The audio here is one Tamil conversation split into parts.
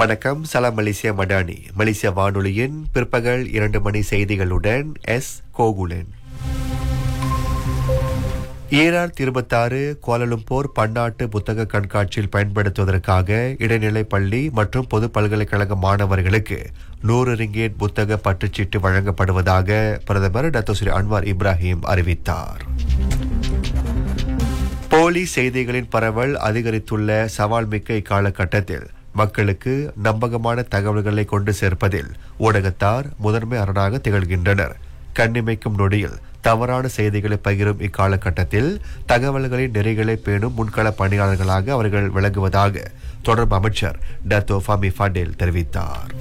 வணக்கம். சலாம் மலேசியா மடானி. மலேசிய வானொலியின் பிற்பகல் 2 மணி செய்திகளுடன் எஸ் கோகுலன். 2026 கோலலும்பூர் பன்னாட்டு புத்தக கண்காட்சியில் பயன்படுத்துவதற்காக இடைநிலை பள்ளி மற்றும் பொது பல்கலைக்கழக மாணவர்களுக்கு 100 ரிங்கேட் புத்தக பற்றுச்சீட்டு வழங்கப்படுவதாக பிரதமர் டத்தோஸ்ரீ அன்வார் இப்ராஹிம் அறிவித்தார். போலி செய்திகளின் பரவல் அதிகரித்துள்ள சவால் மிக்க இக்காலகட்டத்தில் மக்களுக்கு நம்பகமான தகவல்களை கொண்டு சேர்ப்பதில் ஊடகத்தார் முதன்மை அரணாக திகழ்கின்றனர். கண்ணிமைக்கும் நொடியில் தவறான செய்திகளை பகிரும் இக்காலகட்டத்தில் தகவல்களின் நெறிகளை பேணும் முன்கள பணியாளர்களாக அவர்கள் விளங்குவதாக தொடர்பு அமைச்சர் டத்தோ ஃபமி ஃபடேல் தெரிவித்தார்.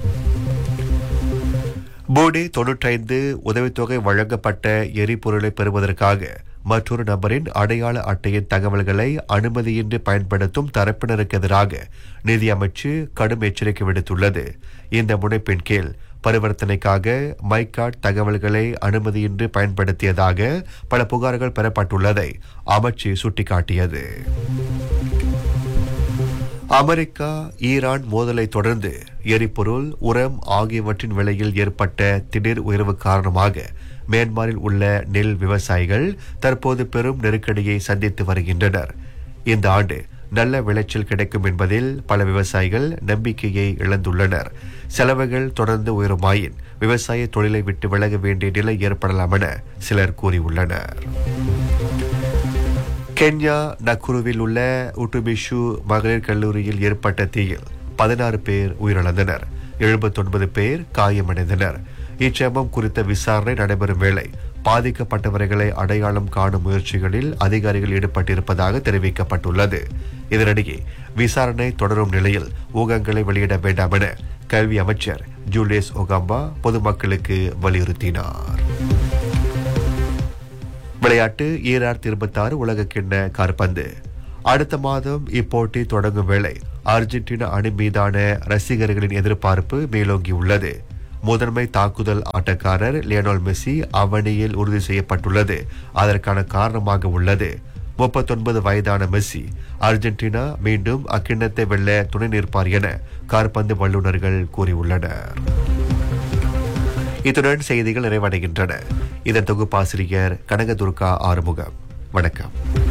போடி 95 உதவித்தொகை வழங்கப்பட்ட எரிபொருளை பெறுவதற்காக மற்றொரு நபரின் அடையாள அட்டையின் தகவல்களை அனுமதியின்றி பயன்படுத்தும் தரப்பினருக்கு எதிராக நிதி அமைச்சு கடும் எச்சரிக்கை விடுத்துள்ளது. இந்த முனைப்பின் கீழ் பரிவர்த்தனைக்காக மைகார்ட் தகவல்களை அனுமதியின்றி பயன்படுத்தியதாக பல புகார்கள் பெறப்பட்டுள்ளதை அமைச்சு சுட்டிக்காட்டியது. அமெரிக்கா ஈரான் மோதலை தொடர்ந்து எரிபொருள், உரம் ஆகியவற்றின் விலையில் ஏற்பட்ட திடீர் உயர்வு காரணமாக மியான்மரில் உள்ள நெல் விவசாயிகள் தற்போது பெரும் நெருக்கடியை சந்தித்து வருகின்றனர். இந்த ஆண்டு நல்ல விளைச்சல் கிடைக்கும் என்பதில் பல விவசாயிகள் நம்பிக்கையை இழந்துள்ளனர். செலவுகள் தொடர்ந்து உயருமாயின் விவசாய தொழிலை விட்டு விலக வேண்டிய நிலை ஏற்படலாம் என சிலர் கூறியுள்ளனர். கென்யா நக்குருவில் உள்ள உட்டுபிஷு மகளிர் கல்லூரியில் ஏற்பட்ட தீயில் 16 பேர் உயிரிழந்தனர், 79 பேர் காயமடைந்தனர். இச்சம்பவம் குறித்த விசாரணை நடைபெறும் வேளை பாதிக்கப்பட்டவர்களை அடையாளம் காணும் முயற்சிகளில் அதிகாரிகள் ஈடுபட்டிருப்பதாக தெரிவிக்கப்பட்டுள்ளது. இதனிடையே விசாரணை தொடரும் நிலையில் ஊகங்களை வெளியிட வேண்டாம் என கல்வி அமைச்சர் ஜூலியஸ் ஒகாம்பா பொதுமக்களுக்கு வலியுறுத்தினார். விளையாட்டு. 2026 உலகக்கிண்ண காற்பந்து அடுத்த மாதம் இப்போட்டி தொடங்கும் வேளை அர்ஜென்டினா அணி மீதான ரசிகர்களின் எதிர்பார்ப்பு மேலோங்கியுள்ளது. முதன்மை தாக்குதல் ஆட்டக்காரர் லியோனல் மெஸ்ஸி அவனியில் உறுதி செய்யப்பட்டுள்ளது அதற்கான காரணமாக உள்ளது. 39 வயதான மெஸ்ஸி அர்ஜென்டினா மீண்டும் அக்கிண்ணத்தை வெல்ல துணை நிற்பார் என காற்பந்து வல்லுநர்கள் கூறியுள்ளனர். இத்துடன் செய்திகள் நிறைவடைகின்றன. இதன் தொகுப்பாசிரியர் கனகதுர்கா ஆறுமுகம். வணக்கம்.